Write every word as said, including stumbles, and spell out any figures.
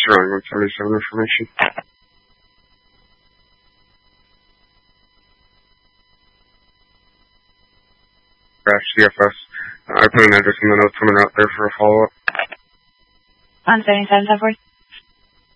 surrounding one seventy-seven information. Crash C F S. Uh, I put an address in the notes. I'm out there for a follow-up. one seventy-seven, ten forty.